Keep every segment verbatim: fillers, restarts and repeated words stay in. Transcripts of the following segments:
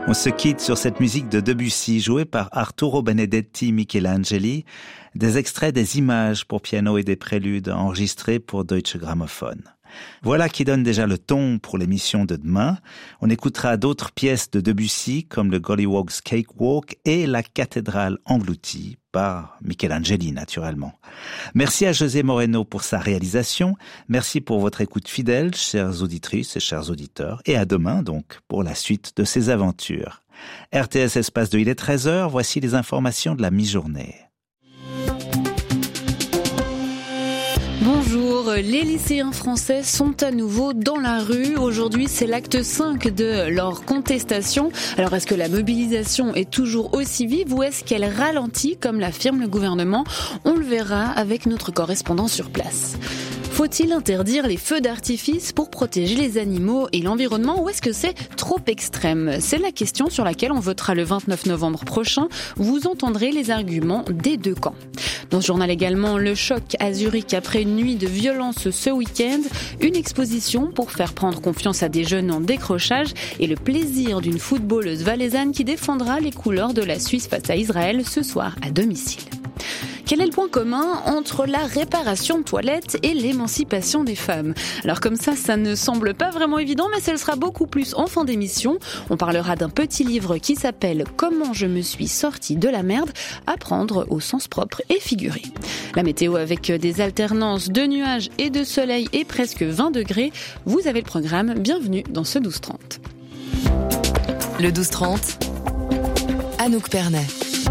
On se quitte sur cette musique de Debussy jouée par Arturo Benedetti Michelangeli, des extraits des images pour piano et des préludes enregistrés pour Deutsche Grammophon. Voilà qui donne déjà le ton pour l'émission de demain. On écoutera d'autres pièces de Debussy comme le Gollywog's Cakewalk et la cathédrale engloutie par Michelangeli naturellement. Merci à José Moreno pour sa réalisation. Merci pour votre écoute fidèle, chères auditrices et chers auditeurs. Et à demain donc pour la suite de ces aventures. R T S Espace deux, il est treize heures. Voici les informations de la mi-journée. Bonjour, les lycéens français sont à nouveau dans la rue. Aujourd'hui, c'est l'acte cinq de leur contestation. Alors, est-ce que la mobilisation est toujours aussi vive ou est-ce qu'elle ralentit, comme l'affirme le gouvernement ? On le verra avec notre correspondant sur place. Faut-il interdire les feux d'artifice pour protéger les animaux et l'environnement ou est-ce que c'est trop extrême ? C'est la question sur laquelle on votera le vingt-neuf novembre prochain. Vous entendrez les arguments des deux camps. Dans ce journal également, le choc à Zurich après une nuit de violence ce week-end, une exposition pour faire prendre confiance à des jeunes en décrochage et le plaisir d'une footballeuse valaisanne qui défendra les couleurs de la Suisse face à Israël ce soir à domicile. Quel est le point commun entre la réparation de toilettes et l'émancipation des femmes ? Alors comme ça, ça ne semble pas vraiment évident, mais ça le sera beaucoup plus en fin d'émission. On parlera d'un petit livre qui s'appelle « Comment je me suis sortie de la merde ?» à prendre au sens propre et figuré. La météo avec des alternances de nuages et de soleil et presque vingt degrés. Vous avez le programme, bienvenue dans ce douze trente. Le douze trente, Anouk Pernet.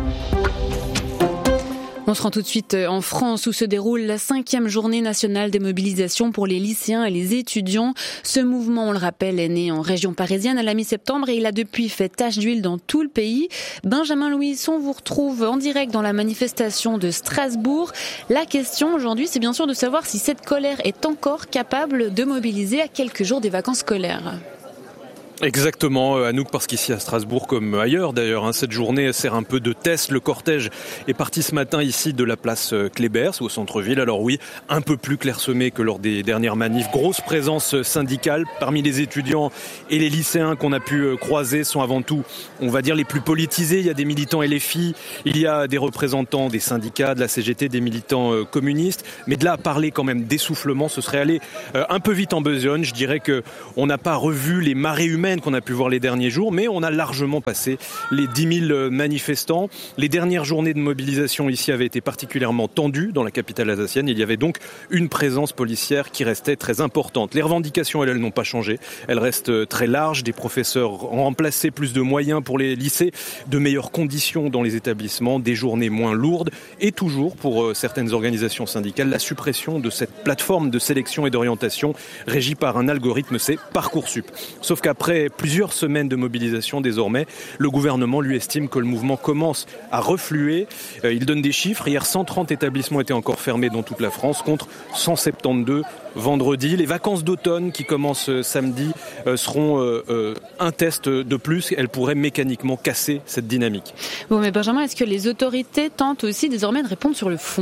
On se rend tout de suite en France où se déroule la cinquième journée nationale de mobilisation pour les lycéens et les étudiants. Ce mouvement, on le rappelle, est né en région parisienne à la mi-septembre et il a depuis fait tache d'huile dans tout le pays. Benjamin Louis, on vous retrouve en direct dans la manifestation de Strasbourg. La question aujourd'hui, c'est bien sûr de savoir si cette colère est encore capable de mobiliser à quelques jours des vacances scolaires. Exactement, Anouk, parce qu'ici à Strasbourg, comme ailleurs d'ailleurs, hein, cette journée sert un peu de test. Le cortège est parti ce matin ici de la place Kléber, au centre-ville. Alors oui, un peu plus clairsemé que lors des dernières manifs. Grosse présence syndicale parmi les étudiants et les lycéens qu'on a pu croiser sont avant tout, on va dire, les plus politisés. Il y a des militants L F I, il y a des représentants des syndicats, de la C G T, des militants communistes. Mais de là à parler quand même d'essoufflement, ce serait aller un peu vite en besogne. Je dirais que on n'a pas revu les marées humaines qu'on a pu voir les derniers jours, mais on a largement passé les dix mille manifestants. Les dernières journées de mobilisation ici avaient été particulièrement tendues dans la capitale alsacienne. Il y avait donc une présence policière qui restait très importante. Les revendications, elles, elles n'ont pas changé. Elles restent très larges. Des professeurs ont remplacé, plus de moyens pour les lycées, de meilleures conditions dans les établissements, des journées moins lourdes et toujours, pour certaines organisations syndicales, la suppression de cette plateforme de sélection et d'orientation régie par un algorithme, c'est Parcoursup. Sauf qu'après plusieurs semaines de mobilisation désormais, le gouvernement lui estime que le mouvement commence à refluer. Il donne des chiffres. Hier, cent trente établissements étaient encore fermés dans toute la France contre cent soixante-douze vendredi. Les vacances d'automne qui commencent samedi seront un test de plus. Elles pourraient mécaniquement casser cette dynamique. Bon, mais Benjamin, est-ce que les autorités tentent aussi désormais de répondre sur le fond ?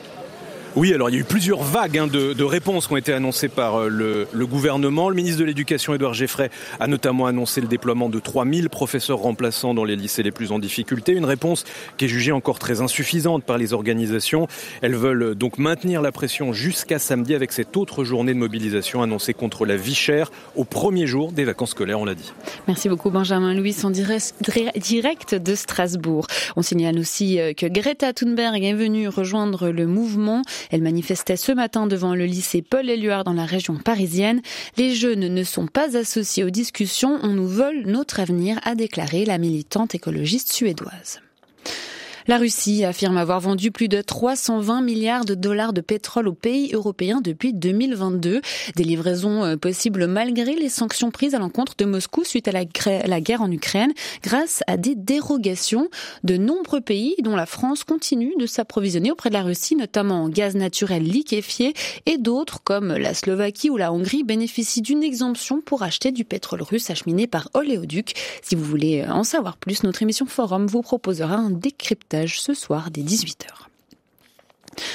Oui, alors il y a eu plusieurs vagues hein, de, de réponses qui ont été annoncées par le, le gouvernement. Le ministre de l'Éducation, Édouard Geffray, a notamment annoncé le déploiement de trois mille professeurs remplaçants dans les lycées les plus en difficulté. Une réponse qui est jugée encore très insuffisante par les organisations. Elles veulent donc maintenir la pression jusqu'à samedi avec cette autre journée de mobilisation annoncée contre la vie chère au premier jour des vacances scolaires, on l'a dit. Merci beaucoup Benjamin Louis, en direct de Strasbourg. On signale aussi que Greta Thunberg est venue rejoindre le mouvement. Elle manifestait ce matin devant le lycée Paul-Éluard dans la région parisienne. Les jeunes ne sont pas associés aux discussions. On nous vole notre avenir, a déclaré la militante écologiste suédoise. La Russie affirme avoir vendu plus de trois cent vingt milliards de dollars de pétrole aux pays européens depuis deux mille vingt-deux. Des livraisons possibles malgré les sanctions prises à l'encontre de Moscou suite à la, la guerre en Ukraine, grâce à des dérogations. De nombreux pays, dont la France, continuent de s'approvisionner auprès de la Russie, notamment en gaz naturel liquéfié, et d'autres, comme la Slovaquie ou la Hongrie, bénéficient d'une exemption pour acheter du pétrole russe acheminé par oléoduc. Si vous voulez en savoir plus, notre émission Forum vous proposera un décryptage ce soir dès dix-huit heures.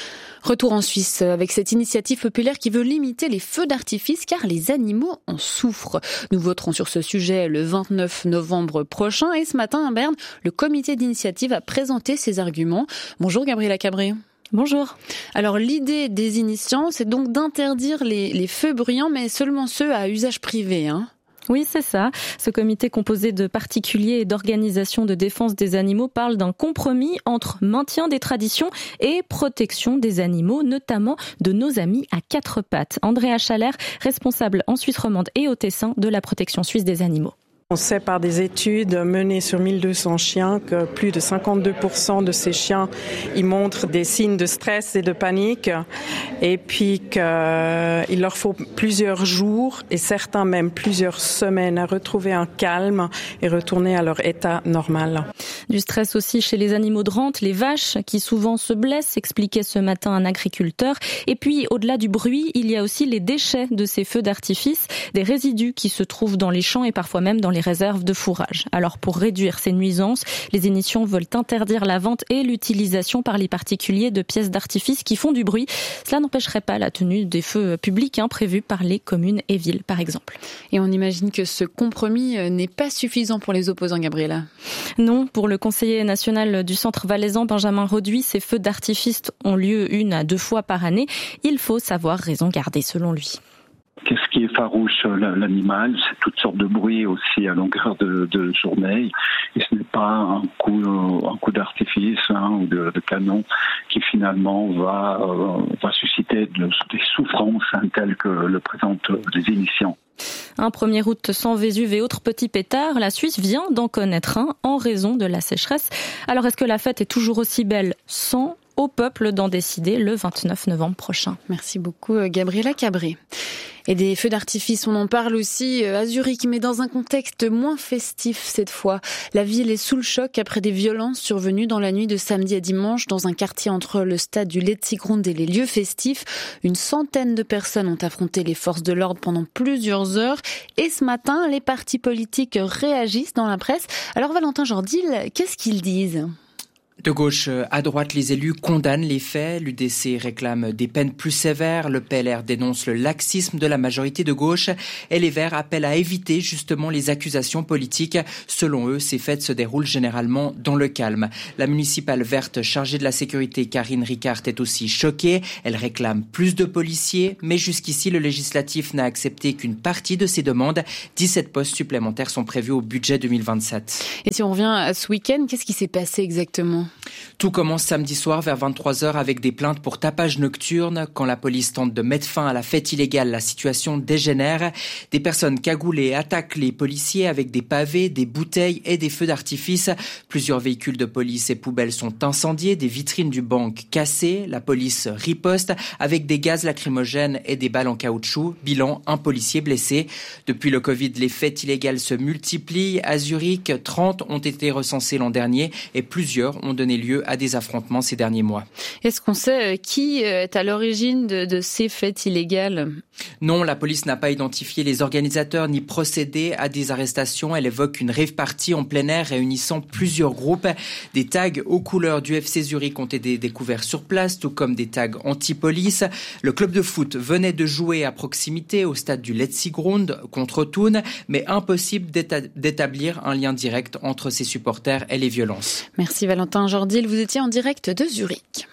Retour en Suisse avec cette initiative populaire qui veut limiter les feux d'artifice car les animaux en souffrent. Nous voterons sur ce sujet le vingt-neuf novembre prochain et ce matin à Berne, le comité d'initiative a présenté ses arguments. Bonjour Gabriela Cabré. Bonjour. Alors l'idée des initiants, c'est donc d'interdire les, les feux bruyants, mais seulement ceux à usage privé, hein. Oui, c'est ça. Ce comité composé de particuliers et d'organisations de défense des animaux parle d'un compromis entre maintien des traditions et protection des animaux, notamment de nos amis à quatre pattes. Andrea Schaller, responsable en Suisse romande et au Tessin de la protection suisse des animaux. On sait par des études menées sur mille deux cents chiens que plus de cinquante-deux pour cent de ces chiens ils montrent des signes de stress et de panique et puis qu'il leur faut plusieurs jours et certains même plusieurs semaines à retrouver un calme et retourner à leur état normal. Du stress aussi chez les animaux de rente, les vaches qui souvent se blessent, expliquait ce matin un agriculteur. Et puis au-delà du bruit, il y a aussi les déchets de ces feux d'artifice, des résidus qui se trouvent dans les champs et parfois même dans les réserves de fourrage. Alors pour réduire ces nuisances, les initiants veulent interdire la vente et l'utilisation par les particuliers de pièces d'artifice qui font du bruit. Cela n'empêcherait pas la tenue des feux publics hein, prévus par les communes et villes par exemple. Et on imagine que ce compromis n'est pas suffisant pour les opposants, Gabriela. Non, pour le conseiller national du Centre valaisan, Benjamin Roduit, ces feux d'artifice ont lieu une à deux fois par année. Il faut savoir raison garder selon lui. Qu'est-ce qui effarouche l'animal? C'est toutes sortes de bruits aussi à longueur de, de journée. Et ce n'est pas un coup, un coup d'artifice hein, ou de, de canon qui finalement va, euh, va susciter de, des souffrances hein, telles que le présentent les initiants. Un premier août sans Vésuve et autres petits pétards, la Suisse vient d'en connaître un en raison de la sécheresse. Alors est-ce que la fête est toujours aussi belle sans? Au peuple d'en décider le vingt-neuf novembre prochain. Merci beaucoup Gabriela Cabré. Et des feux d'artifice, on en parle aussi à Zurich, mais dans un contexte moins festif cette fois. La ville est sous le choc après des violences survenues dans la nuit de samedi à dimanche dans un quartier entre le stade du Letzigrund et les lieux festifs. Une centaine de personnes ont affronté les forces de l'ordre pendant plusieurs heures. Et ce matin, les partis politiques réagissent dans la presse. Alors Valentin Jordil, qu'est-ce qu'ils disent ? De gauche à droite, les élus condamnent les faits. L'U D C réclame des peines plus sévères. Le P L R dénonce le laxisme de la majorité de gauche. Et les Verts appellent à éviter justement les accusations politiques. Selon eux, ces fêtes se déroulent généralement dans le calme. La municipale verte chargée de la sécurité, Karine Ricard, est aussi choquée. Elle réclame plus de policiers. Mais jusqu'ici, le législatif n'a accepté qu'une partie de ses demandes. dix-sept postes supplémentaires sont prévus au budget deux mille vingt-sept. Et si on revient à ce week-end, qu'est-ce qui s'est passé exactement ? Tout commence samedi soir vers vingt-trois heures avec des plaintes pour tapage nocturne. Quand la police tente de mettre fin à la fête illégale, la situation dégénère. Des personnes cagoulées attaquent les policiers avec des pavés, des bouteilles et des feux d'artifice. Plusieurs véhicules de police et poubelles sont incendiés, des vitrines du banque cassées. La police riposte avec des gaz lacrymogènes et des balles en caoutchouc. Bilan, un policier blessé. Depuis le Covid, les fêtes illégales se multiplient. À Zurich, trente ont été recensées l'an dernier et plusieurs ont donné lieu à des affrontements ces derniers mois. Est-ce qu'on sait qui est à l'origine de, de ces fêtes illégales ? Non, la police n'a pas identifié les organisateurs ni procédé à des arrestations. Elle évoque une rave party en plein air réunissant plusieurs groupes. Des tags aux couleurs du F C Zurich ont été découverts sur place, tout comme des tags anti-police. Le club de foot venait de jouer à proximité au stade du Letzigrund contre Thun, mais impossible d'éta- d'établir un lien direct entre ses supporters et les violences. Merci Valentin Jordil, vous étiez en direct de Zurich.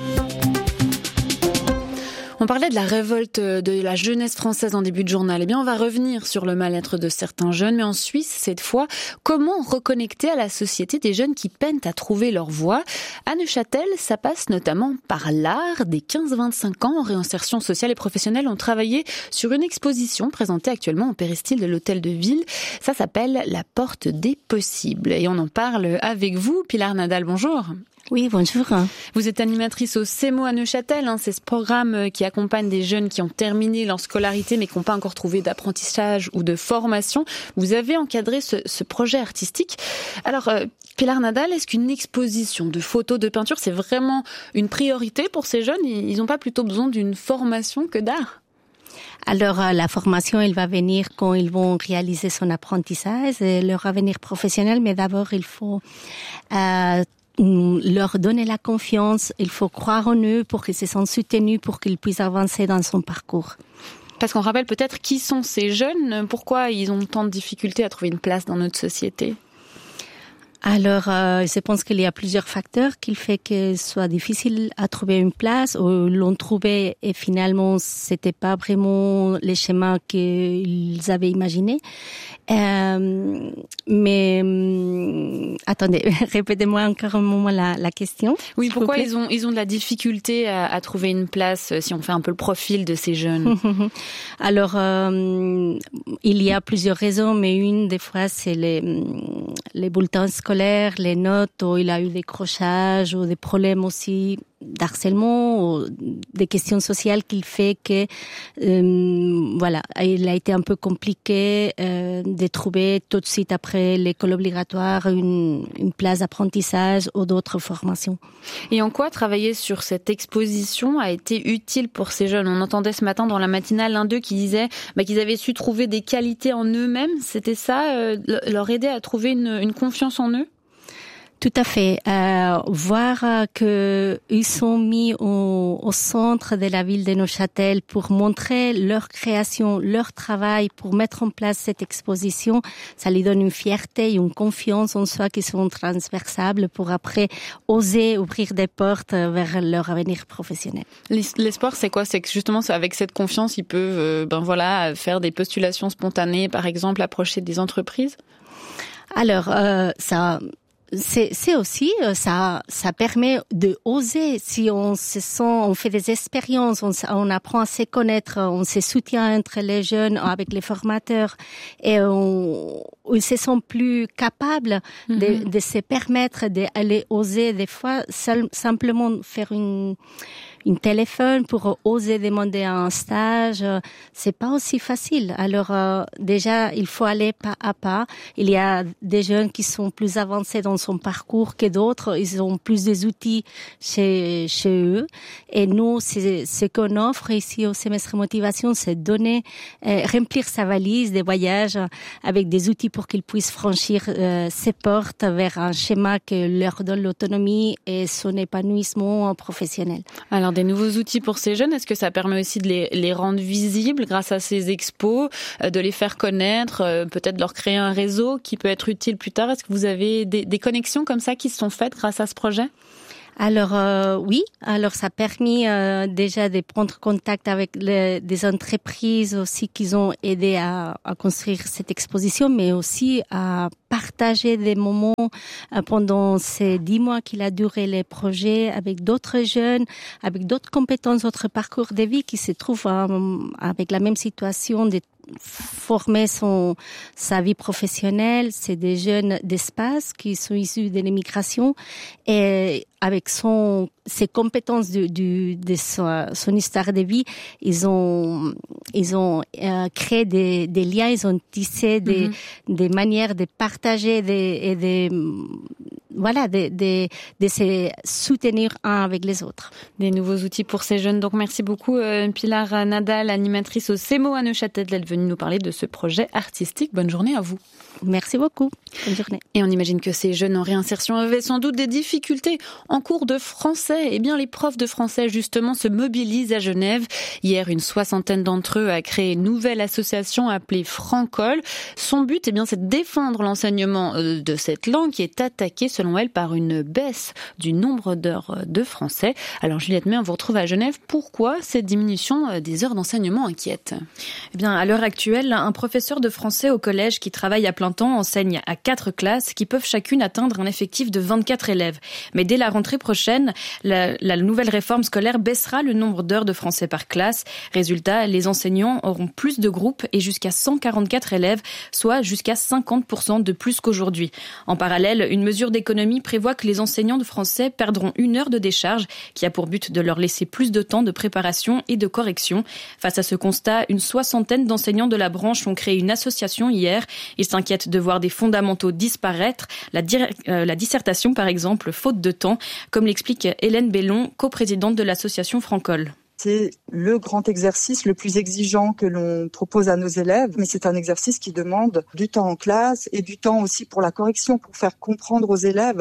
On parlait de la révolte de la jeunesse française en début de journal. Eh bien, on va revenir sur le mal-être de certains jeunes, mais en Suisse, cette fois, comment reconnecter à la société des jeunes qui peinent à trouver leur voie ? À Neuchâtel, ça passe notamment par l'art. Des quinze à vingt-cinq ans en réinsertion sociale et professionnelle ont travaillé sur une exposition présentée actuellement au péristyle de l'Hôtel de Ville. Ça s'appelle La Porte des Possibles. Et on en parle avec vous, Pilar Nadal. Bonjour. Oui, bonjour. Vous êtes animatrice au CEMO à Neuchâtel. Hein, c'est ce programme qui accompagne des jeunes qui ont terminé leur scolarité mais qui n'ont pas encore trouvé d'apprentissage ou de formation. Vous avez encadré ce, ce projet artistique. Alors, euh, Pilar Nadal, est-ce qu'une exposition de photos, de peinture, c'est vraiment une priorité pour ces jeunes ? Ils n'ont pas plutôt besoin d'une formation que d'art ? Alors, la formation, elle va venir quand ils vont réaliser son apprentissage et leur avenir professionnel. Mais d'abord, il faut... Euh, leur donner la confiance, il faut croire en eux pour qu'ils se sentent soutenus, pour qu'ils puissent avancer dans son parcours. Parce qu'on rappelle peut-être qui sont ces jeunes, pourquoi ils ont tant de difficultés à trouver une place dans notre société ? Alors, euh, je pense qu'il y a plusieurs facteurs qui font que ce soit difficile à trouver une place, ou l'on trouvait et finalement c'était pas vraiment les schémas qu'ils avaient imaginés. Euh, mais euh, attendez, répétez-moi encore un moment la, la question. Oui, pourquoi ils ont ils ont de la difficulté à, à trouver une place si on fait un peu le profil de ces jeunes? Alors, euh, il y a plusieurs raisons, mais une des fois c'est les les bulletins scolaires, les notes, où il a eu des crochages ou des problèmes aussi d'harcèlement ou des questions sociales qui fait que euh, voilà, il a été un peu compliqué euh, de trouver tout de suite après l'école obligatoire une, une place d'apprentissage ou d'autres formations. Et en quoi travailler sur cette exposition a été utile pour ces jeunes? On entendait ce matin dans la matinale l'un d'eux qui disait bah, qu'ils avaient su trouver des qualités en eux-mêmes. C'était ça, euh, leur aider à trouver une, une confiance en eux? Tout à fait. Euh, voir que ils sont mis au, au centre de la ville de Neuchâtel pour montrer leur création, leur travail, pour mettre en place cette exposition, ça lui donne une fierté et une confiance en soi qui sont transversables pour après oser ouvrir des portes vers leur avenir professionnel. L'espoir, c'est quoi? C'est que justement, avec cette confiance, ils peuvent, euh, ben voilà, faire des postulations spontanées, par exemple, approcher des entreprises? Alors, euh, ça... C'est, c'est aussi, ça, ça permet de oser. Si on se sent, on fait des expériences, on, on apprend à se connaître, on se soutient entre les jeunes avec les formateurs et on, ils se sentent plus capables de, mm-hmm. de se permettre d'aller oser des fois, seul, simplement faire une, une téléphone pour oser demander un stage, c'est pas aussi facile. Alors euh, déjà, il faut aller pas à pas. Il y a des jeunes qui sont plus avancés dans son parcours que d'autres. Ils ont plus des outils chez chez eux. Et nous, c'est ce qu'on offre ici au semestre motivation, c'est donner, euh, remplir sa valise des voyages avec des outils pour qu'ils puissent franchir euh, ces portes vers un schéma qui leur donne l'autonomie et son épanouissement professionnel. Alors, des nouveaux outils pour ces jeunes, est-ce que ça permet aussi de les, les rendre visibles grâce à ces expos, de les faire connaître, peut-être leur créer un réseau qui peut être utile plus tard? Est-ce que vous avez des, des connexions comme ça qui se sont faites grâce à ce projet? Alors euh, oui, alors ça a permis euh, déjà de prendre contact avec les, des entreprises aussi qui ont aidé à, à construire cette exposition, mais aussi à partager des moments euh, pendant ces dix mois qu'il a duré les projets avec d'autres jeunes, avec d'autres compétences, d'autres parcours de vie qui se trouvent euh, avec la même situation de former son sa vie professionnelle. C'est des jeunes d'espace qui sont issus de l'immigration et avec son ses compétences du, du de son, son histoire de vie, ils ont ils ont euh, créé des des liens, ils ont tissé des mm-hmm. des manières de partager des et des voilà de de de se soutenir un avec les autres. Des nouveaux outils pour ces jeunes. Donc merci beaucoup euh, Pilar Nadal, animatrice au CEMO à Neuchâtel, d'être venue nous parler de ce projet artistique. Bonne journée à vous. Merci beaucoup. Bonne journée. Et on imagine que ces jeunes en réinsertion avaient sans doute des difficultés en cours de français. Eh bien, les profs de français, justement, se mobilisent à Genève. Hier, une soixantaine d'entre eux a créé une nouvelle association appelée Francol. Son but, eh bien, c'est de défendre l'enseignement de cette langue qui est attaquée, selon elle, par une baisse du nombre d'heures de français. Alors, Juliette May, on vous retrouve à Genève. Pourquoi cette diminution des heures d'enseignement inquiète? Eh bien, à l'heure actuelle, un professeur de français au collège qui travaille à plein temps enseigne à quatre classes qui peuvent chacune atteindre un effectif de vingt-quatre élèves. Mais dès la rentrée prochaine, la, la nouvelle réforme scolaire baissera le nombre d'heures de français par classe. Résultat, les enseignants auront plus de groupes et jusqu'à cent quarante-quatre élèves, soit jusqu'à cinquante pour cent de plus qu'aujourd'hui. En parallèle, une mesure d'économie prévoit que les enseignants de français perdront une heure de décharge qui a pour but de leur laisser plus de temps de préparation et de correction. Face à ce constat, une soixantaine d'enseignants de la branche ont créé une association hier. Ils s'inquiètent de voir des fondamentaux disparaître, la, dir- euh, la dissertation par exemple, faute de temps, comme l'explique Hélène Bellon, coprésidente de l'association Francol. C'est le grand exercice le plus exigeant que l'on propose à nos élèves, mais c'est un exercice qui demande du temps en classe et du temps aussi pour la correction, pour faire comprendre aux élèves ce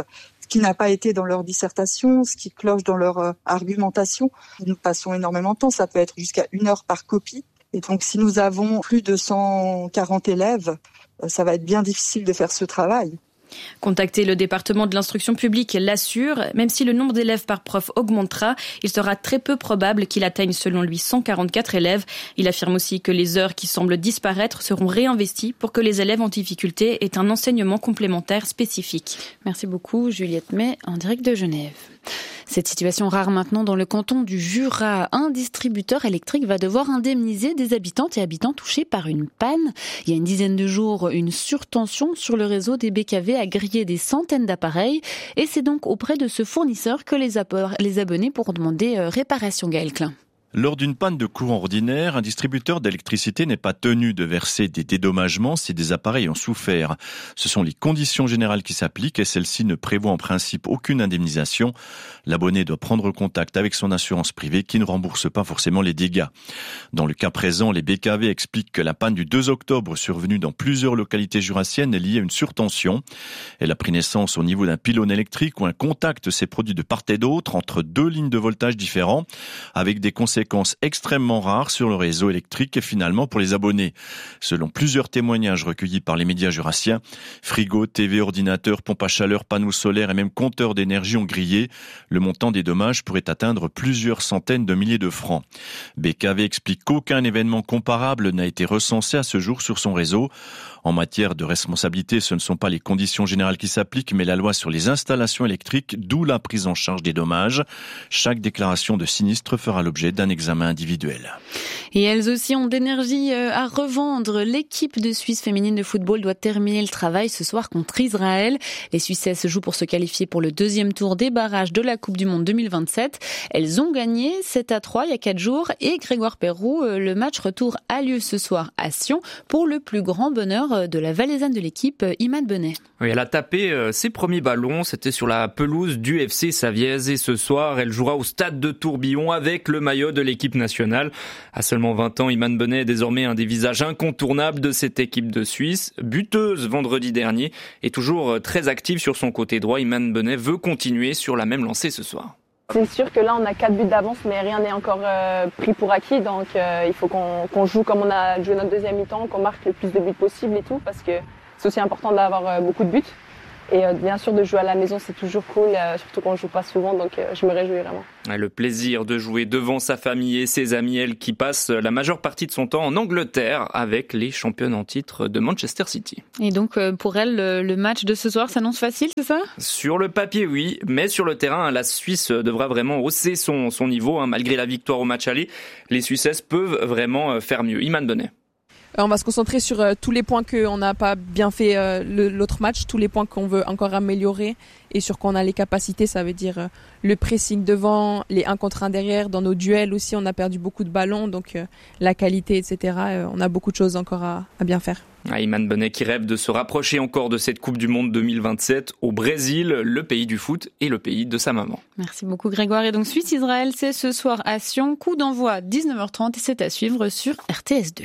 qui n'a pas été dans leur dissertation, ce qui cloche dans leur euh, argumentation. Nous passons énormément de temps, ça peut être jusqu'à une heure par copie. Et donc, si nous avons plus de cent quarante élèves, euh, ça va être bien difficile de faire ce travail. Contacter le département de l'instruction publique l'assure, même si le nombre d'élèves par prof augmentera, il sera très peu probable qu'il atteigne selon lui cent quarante-quatre élèves. Il affirme aussi que les heures qui semblent disparaître seront réinvesties pour que les élèves en difficulté aient un enseignement complémentaire spécifique. Merci beaucoup Juliette May en direct de Genève. Cette situation rare maintenant dans le canton du Jura. Un distributeur électrique va devoir indemniser des habitantes et habitants touchés par une panne. Il y a une dizaine de jours, une surtension sur le réseau des B K V a grillé des centaines d'appareils. Et c'est donc auprès de ce fournisseur que les, les abonnés pourront demander réparation. Gaël Klein. Lors d'une panne de courant ordinaire, un distributeur d'électricité n'est pas tenu de verser des dédommagements si des appareils ont souffert. Ce sont les conditions générales qui s'appliquent et celles-ci ne prévoient en principe aucune indemnisation. L'abonné doit prendre contact avec son assurance privée qui ne rembourse pas forcément les dégâts. Dans le cas présent, les B K V expliquent que la panne du deux octobre survenue dans plusieurs localités jurassiennes est liée à une surtension. Elle a pris naissance au niveau d'un pylône électrique où un contact s'est produit de part et d'autre entre deux lignes de voltage différents avec des conséquences conséquences extrêmement rares sur le réseau électrique et finalement pour les abonnés. Selon plusieurs témoignages recueillis par les médias jurassiens, frigo, T V, ordinateur, pompe à chaleur, panneaux solaires et même compteurs d'énergie ont grillé. Le montant des dommages pourrait atteindre plusieurs centaines de milliers de francs. B K V explique qu'aucun événement comparable n'a été recensé à ce jour sur son réseau. En matière de responsabilité, ce ne sont pas les conditions générales qui s'appliquent, mais la loi sur les installations électriques, d'où la prise en charge des dommages. Chaque déclaration de sinistre fera l'objet d'un examen individuel. Et elles aussi ont d'énergie à revendre. L'équipe de Suisse féminine de football doit terminer le travail ce soir contre Israël. Les Suissesses jouent pour se qualifier pour le deuxième tour des barrages de la Coupe du Monde deux mille vingt-sept. Elles ont gagné sept à trois il y a quatre jours et Grégoire Perroux, le match retour a lieu ce soir à Sion pour le plus grand bonheur de la valaisanne de l'équipe, Imad Benet. Oui, elle a tapé euh, ses premiers ballons, c'était sur la pelouse du F C Savièse et ce soir, elle jouera au stade de Tourbillon avec le maillot de l'équipe nationale. À seulement vingt ans, Imad Benet est désormais un des visages incontournables de cette équipe de Suisse. Buteuse vendredi dernier et toujours très active sur son côté droit, Imad Benet veut continuer sur la même lancée ce soir. C'est sûr que là, on a quatre buts d'avance, mais rien n'est encore euh, pris pour acquis. Donc, euh, il faut qu'on, qu'on joue comme on a joué notre deuxième mi-temps, qu'on marque le plus de buts possible et tout, parce que c'est aussi important d'avoir euh, beaucoup de buts. Et euh, bien sûr, de jouer à la maison, c'est toujours cool, euh, surtout qu'on ne joue pas souvent, donc euh, je me réjouis vraiment. Le plaisir de jouer devant sa famille et ses amis, elle qui passe la majeure partie de son temps en Angleterre avec les championnes en titre de Manchester City. Et donc, pour elle, le match de ce soir s'annonce facile, c'est ça ? Sur le papier, oui, mais sur le terrain, la Suisse devra vraiment hausser son, son niveau. Hein. Malgré la victoire au match aller, les Suissesses peuvent vraiment faire mieux. Imad Benet. On va se concentrer sur euh, tous les points qu'on n'a pas bien fait euh, le, l'autre match, tous les points qu'on veut encore améliorer et sur quoi on a les capacités, ça veut dire euh, le pressing devant, les un contre un derrière, dans nos duels aussi on a perdu beaucoup de ballons, donc euh, la qualité, et cetera. Euh, on a beaucoup de choses encore à, à bien faire. Ah, Imad Benet qui rêve de se rapprocher encore de cette Coupe du Monde deux mille vingt-sept au Brésil, le pays du foot et le pays de sa maman. Merci beaucoup Grégoire. Et donc Suisse-Israël, c'est ce soir à Sion, coup d'envoi dix-neuf heures trente et c'est à suivre sur R T S deux.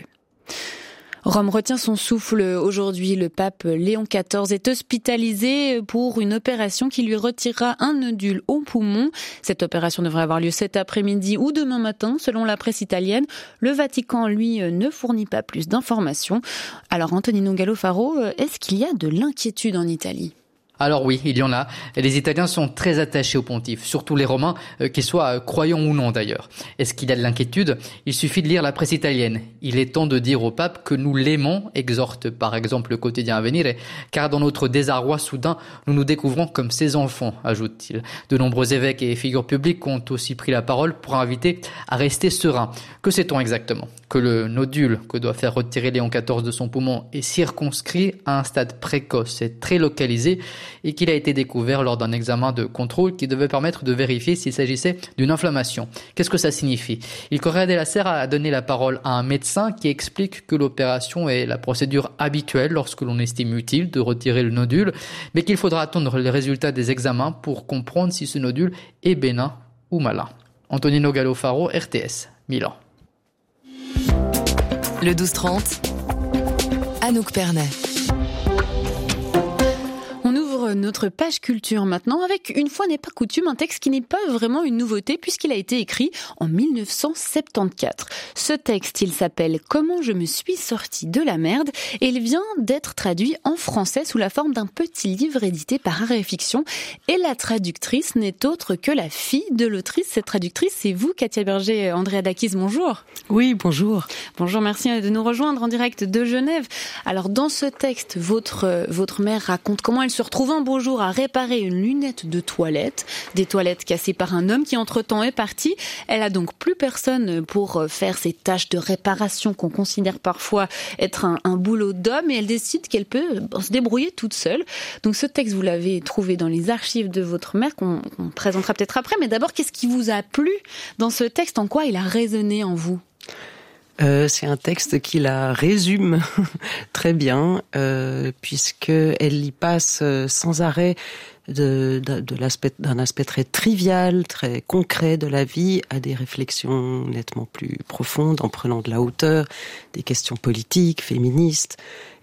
Rome retient son souffle aujourd'hui. Le pape Léon quatorze est hospitalisé pour une opération qui lui retirera un nodule au poumon. Cette opération devrait avoir lieu cet après-midi ou demain matin, selon la presse italienne. Le Vatican, lui, ne fournit pas plus d'informations. Alors, Antonino Gallofaro, est-ce qu'il y a de l'inquiétude en Italie ? Alors oui, il y en a. Les Italiens sont très attachés au pontife, surtout les Romains, euh, qu'ils soient croyants ou non d'ailleurs. Est-ce qu'il y a de l'inquiétude ? Il suffit de lire la presse italienne. Il est temps de dire au pape que nous l'aimons, exhorte par exemple le quotidien Avvenire, car dans notre désarroi soudain, nous nous découvrons comme ses enfants, ajoute-t-il. De nombreux évêques et figures publiques ont aussi pris la parole pour inviter à rester serein. Que sait-on exactement ? Que le nodule que doit faire retirer Léon quatorze de son poumon est circonscrit à un stade précoce et très localisé, et qu'il a été découvert lors d'un examen de contrôle qui devait permettre de vérifier s'il s'agissait d'une inflammation. Qu'est-ce que ça signifie ? Il Corriere della Sera a donné la parole à un médecin qui explique que l'opération est la procédure habituelle lorsque l'on estime utile de retirer le nodule, mais qu'il faudra attendre les résultats des examens pour comprendre si ce nodule est bénin ou malin. Antonino Gallofaro, R T S, Milan. Le douze trente, Anouk Pernet. Nos notre page culture maintenant, avec une fois n'est pas coutume, un texte qui n'est pas vraiment une nouveauté puisqu'il a été écrit en dix-neuf cent soixante-quatorze. Ce texte, il s'appelle « Comment je me suis sorti de la merde » et il vient d'être traduit en français sous la forme d'un petit livre édité par Art et Fiction. Et la traductrice n'est autre que la fille de l'autrice. Cette traductrice, c'est vous, Katia Berger, Andrea Dakis, bonjour. Oui, bonjour. Bonjour, merci de nous rejoindre en direct de Genève. Alors, dans ce texte, votre, votre mère raconte comment elle se retrouve un beau jour à réparer une lunette de toilette, des toilettes cassées par un homme qui entre-temps est parti. Elle a donc plus personne pour faire ces tâches de réparation qu'on considère parfois être un, un boulot d'homme et elle décide qu'elle peut se débrouiller toute seule. Donc ce texte, vous l'avez trouvé dans les archives de votre mère qu'on, qu'on présentera peut-être après. Mais d'abord, qu'est-ce qui vous a plu dans ce texte? En quoi il a résonné en vous? Euh, c'est un texte qui la résume très bien, euh, puisqu'elle y passe sans arrêt de, de, de l'aspect, d'un aspect très trivial, très concret de la vie, à des réflexions nettement plus profondes, en prenant de la hauteur, des questions politiques, féministes,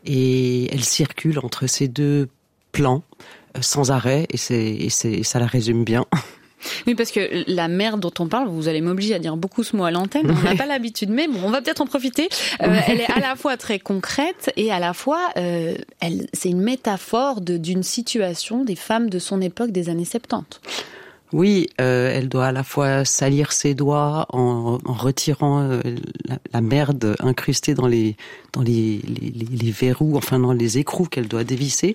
et elle circule entre ces deux plans euh, sans arrêt, et, c'est, et, c'est, et ça la résume bien. Oui, parce que la mère dont on parle, vous allez m'obliger à dire beaucoup ce mot à l'antenne, on n'a pas l'habitude, mais bon, on va peut-être en profiter. Euh, elle est à la fois très concrète et à la fois, euh, elle, c'est une métaphore de, d'une situation des femmes de son époque des années soixante-dix. Oui, euh, elle doit à la fois salir ses doigts en, en retirant euh, la, la merde incrustée dans les dans les, les, les, les verrous, enfin dans les écrous qu'elle doit dévisser.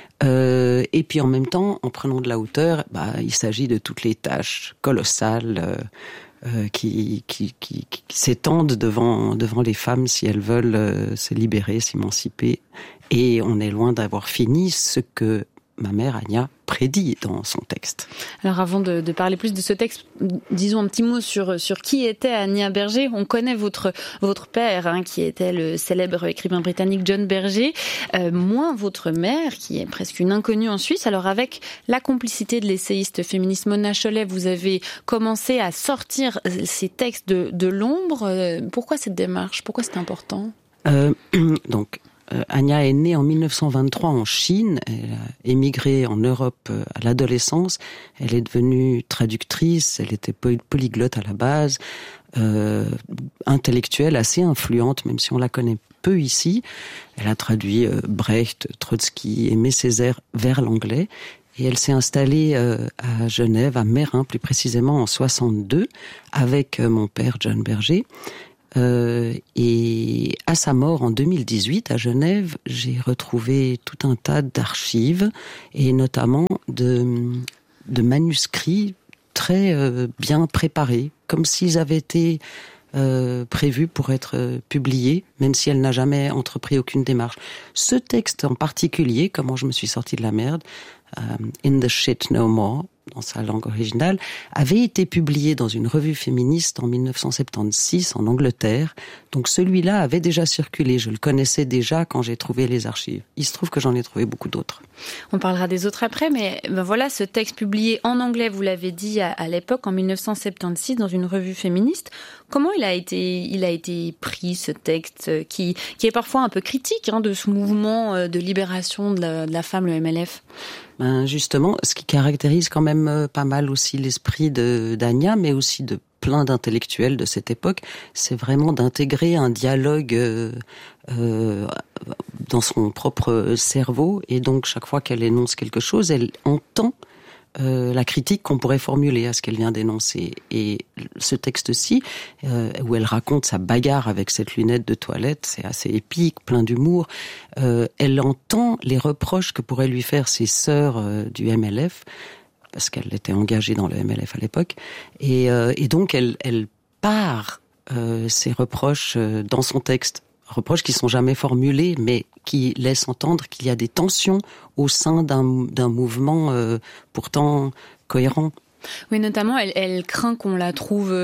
Euh, et puis en même temps, en prenant de la hauteur, bah, il s'agit de toutes les tâches colossales euh, euh, qui, qui, qui, qui s'étendent devant, devant les femmes si elles veulent euh, se libérer, s'émanciper. Et on est loin d'avoir fini ce que ma mère Anya prédit dans son texte. Alors avant de, de parler plus de ce texte, disons un petit mot sur sur qui était Anya Berger. On connaît votre votre père, hein, qui était le célèbre écrivain britannique John Berger, euh, moins votre mère, qui est presque une inconnue en Suisse. Alors avec la complicité de l'essayiste féministe Mona Chollet, vous avez commencé à sortir ces textes de, de l'ombre. Pourquoi cette démarche? Pourquoi c'est important? euh, Donc. Euh, Anya est née en dix-neuf cent vingt-trois en Chine, elle a émigré en Europe à l'adolescence, elle est devenue traductrice, elle était polyglotte à la base, euh, intellectuelle assez influente, même si on la connaît peu ici. Elle a traduit euh, Brecht, Trotsky, Aimé Césaire vers l'anglais. Et elle s'est installée euh, à Genève, à Meyrin plus précisément en soixante-deux, avec euh, mon père John Berger. Euh, et à sa mort en deux mille dix-huit à Genève, j'ai retrouvé tout un tas d'archives et notamment de, de manuscrits très euh, bien préparés, comme s'ils avaient été euh, prévus pour être euh, publiés, même si elle n'a jamais entrepris aucune démarche. Ce texte en particulier, Comment je me suis sorti de la merde, euh, In the Shit No More, dans sa langue originale, avait été publié dans une revue féministe en dix-neuf cent soixante-seize en Angleterre. Donc celui-là avait déjà circulé. Je le connaissais déjà quand j'ai trouvé les archives. Il se trouve que j'en ai trouvé beaucoup d'autres. On parlera des autres après, mais ben voilà, ce texte publié en anglais, vous l'avez dit à, à l'époque, en dix-neuf cent soixante-seize, dans une revue féministe. Comment il a été, il a été pris, ce texte, qui, qui est parfois un peu critique, hein, de ce mouvement de libération de la, de la femme, le M L F? Ben justement, ce qui caractérise quand même pas mal aussi l'esprit de d'Anya, mais aussi de plein d'intellectuels de cette époque, c'est vraiment d'intégrer un dialogue euh, euh, dans son propre cerveau, et donc chaque fois qu'elle énonce quelque chose, elle entend Euh, la critique qu'on pourrait formuler à ce qu'elle vient d'énoncer. Et ce texte-ci, euh, où elle raconte sa bagarre avec cette lunette de toilette, c'est assez épique, plein d'humour, euh, elle entend les reproches que pourraient lui faire ses sœurs euh, du M L F, parce qu'elle était engagée dans le M L F à l'époque, et, euh, et donc elle, elle part euh, ses reproches euh, dans son texte. Reproches qui sont jamais formulés, mais qui laissent entendre qu'il y a des tensions au sein d'un, d'un mouvement euh, pourtant cohérent. Oui, notamment, elle, elle craint qu'on la trouve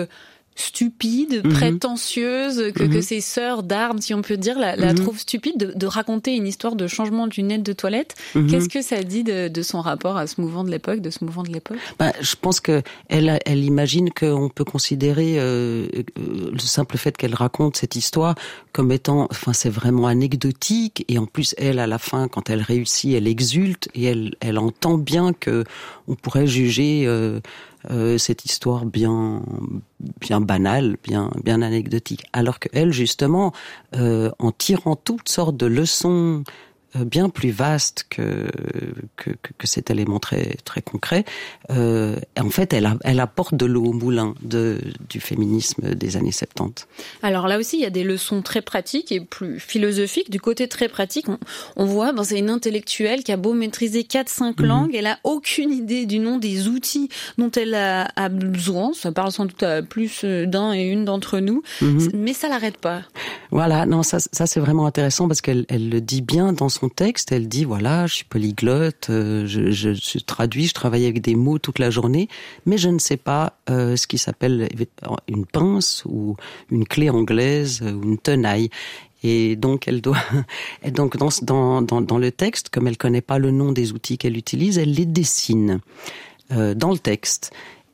stupide, mmh. prétentieuse, que, mmh. que ses sœurs d'armes, si on peut dire, la, la mmh. trouvent stupide de, de raconter une histoire de changement de lunettes de toilette. Mmh. Qu'est-ce que ça dit de, de son rapport à ce mouvement de l'époque, de ce mouvement de l'époque? Ben, je pense que elle, elle imagine qu'on peut considérer euh, le simple fait qu'elle raconte cette histoire comme étant, enfin, c'est vraiment anecdotique. Et en plus, elle, à la fin, quand elle réussit, elle exulte et elle, elle entend bien que on pourrait juger euh, Euh, cette histoire bien bien banale, bien bien anecdotique, alors que elle justement euh, en tirant toutes sortes de leçons euh, bien plus vastes que, que que que cet élément très très concret, euh, en fait elle a, elle apporte de l'eau au moulin de du féminisme des années soixante-dix. Alors là aussi il y a des leçons très pratiques et plus philosophiques. Du côté très pratique, on, on voit ben, c'est une intellectuelle qui a beau maîtriser quatre cinq mmh. langues, elle a aucune idée du nom des outils dont elle a, a besoin. Ça parle sans doute à plus d'un et une d'entre nous, mmh. mais ça l'arrête pas. Voilà, non ça ça c'est vraiment intéressant parce qu'elle elle le dit bien dans son texte. Elle dit voilà, je suis polyglotte, euh, je, je, je traduis, je travaille avec des mots toute la journée, mais je ne sais pas euh, ce qui s'appelle une pince ou une clé anglaise ou une tenaille. Et donc elle doit, et donc dans, dans dans dans le texte, comme elle connaît pas le nom des outils qu'elle utilise, elle les dessine euh, dans le texte.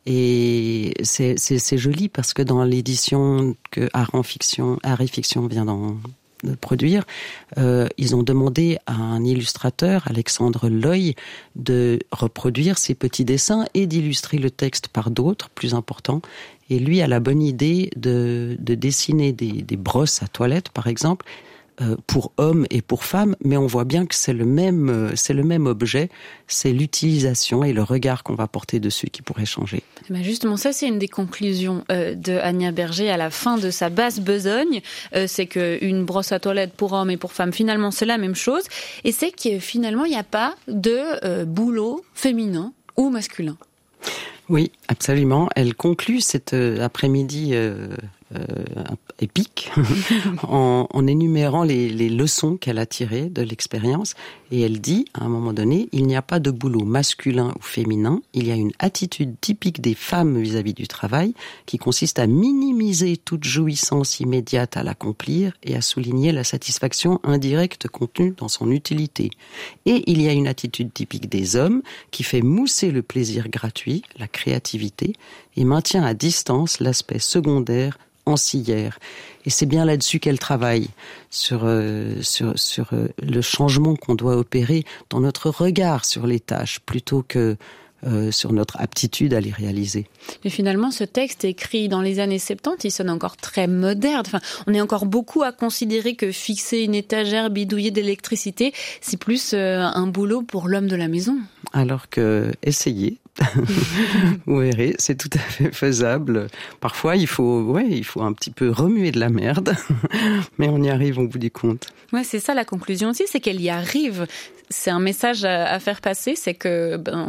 Et c'est c'est c'est joli parce que dans l'édition que Art en Fiction, Art et Fiction vient d'en de produire, euh, ils ont demandé à un illustrateur, Alexandre Loy, de reproduire ces petits dessins et d'illustrer le texte par d'autres, plus importants. Et lui a la bonne idée de, de dessiner des, des brosses à toilette, par exemple, euh, pour hommes et pour femmes, mais on voit bien que c'est le même, c'est le même objet, c'est l'utilisation et le regard qu'on va porter dessus qui pourrait changer. Ben justement, ça c'est une des conclusions euh, de Anya Berger à la fin de sa basse besogne, euh, c'est qu'une brosse à toilette pour hommes et pour femmes, finalement c'est la même chose, et c'est que finalement il n'y a pas de euh, boulot féminin ou masculin. Oui, absolument. Elle conclut cet euh, après-midi euh, euh, épique en, en énumérant les, les leçons qu'elle a tirées de l'expérience. Et elle dit, à un moment donné, il n'y a pas de boulot masculin ou féminin. Il y a une attitude typique des femmes vis-à-vis du travail qui consiste à minimiser toute jouissance immédiate à l'accomplir et à souligner la satisfaction indirecte contenue dans son utilité. Et il y a une attitude typique des hommes qui fait mousser le plaisir gratuit, la créativité, et maintient à distance l'aspect secondaire, ancillaire. Et c'est bien là-dessus qu'elle travaille, sur, euh, sur, sur euh, le changement qu'on doit opérer dans notre regard sur les tâches, plutôt que euh, sur notre aptitude à les réaliser. Mais finalement, ce texte écrit dans les années soixante-dix, il sonne encore très moderne. Enfin, on est encore beaucoup à considérer que fixer une étagère bidouillée d'électricité, c'est plus euh, un boulot pour l'homme de la maison. Alors que, essayez. Vous verrez, c'est tout à fait faisable. Parfois, il faut, ouais, il faut un petit peu remuer de la merde, mais on y arrive au bout du compte. Ouais, c'est ça la conclusion aussi, c'est qu'elle y arrive. C'est un message à, à faire passer, c'est que ben,